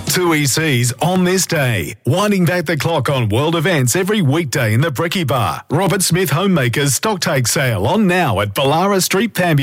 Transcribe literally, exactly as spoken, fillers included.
Two E Cs on this day. Winding back the clock on world events every weekday in the Brekkie Bar. Robert Smith Homemakers stock take sale on now at Ballara Street, Pambury.